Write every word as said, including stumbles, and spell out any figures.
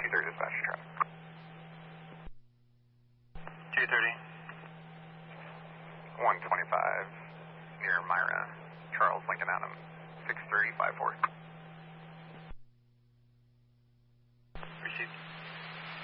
two thirty dispatch traffic. two thirty. one twenty-five near Myra, Charles Lincoln Adam, six three five four.